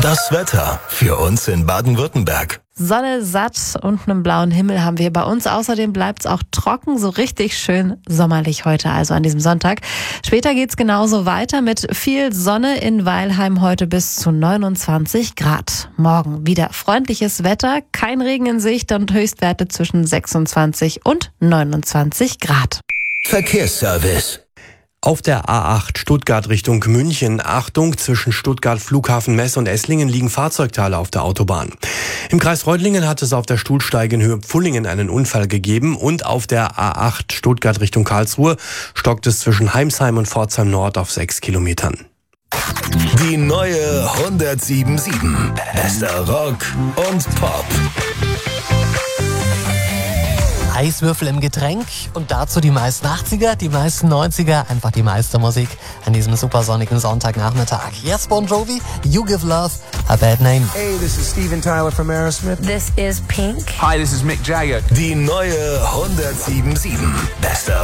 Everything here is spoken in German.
Das Wetter für uns in Baden-Württemberg. Sonne satt und einen blauen Himmel haben wir bei uns. Außerdem bleibt's auch trocken, so richtig schön sommerlich heute, also an diesem Sonntag. Später geht's genauso weiter mit viel Sonne in Weilheim heute bis zu 29 Grad. Morgen wieder freundliches Wetter, kein Regen in Sicht und Höchstwerte zwischen 26 und 29 Grad. Verkehrsservice. Auf der A8 Stuttgart Richtung München. Achtung, zwischen Stuttgart Flughafen Mess und Esslingen liegen Fahrzeugteile auf der Autobahn. Im Kreis Reutlingen hat es auf der Stuhlsteige in Höhe Pfullingen einen Unfall gegeben und auf der A8 Stuttgart Richtung Karlsruhe stockt es zwischen Heimsheim und Pforzheim Nord auf 6 Kilometern. Die neue 107.7. Bester Rock und Pop. Eiswürfel im Getränk und dazu die meisten 80er, die meisten 90er, einfach die meiste Musik an diesem supersonnigen Sonntagnachmittag. Yes, Bon Jovi, You Give Love a Bad Name. Hey, this is Steven Tyler from Aerosmith. This is Pink. Hi, this is Mick Jagger. Die neue 107.7. Bester